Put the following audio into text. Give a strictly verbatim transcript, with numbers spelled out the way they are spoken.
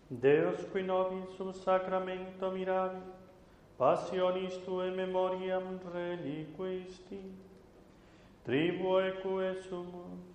Deus qui nobis sum sacramento miravi, passionis tuae memoriam reliquisti, tribuo eque sumus,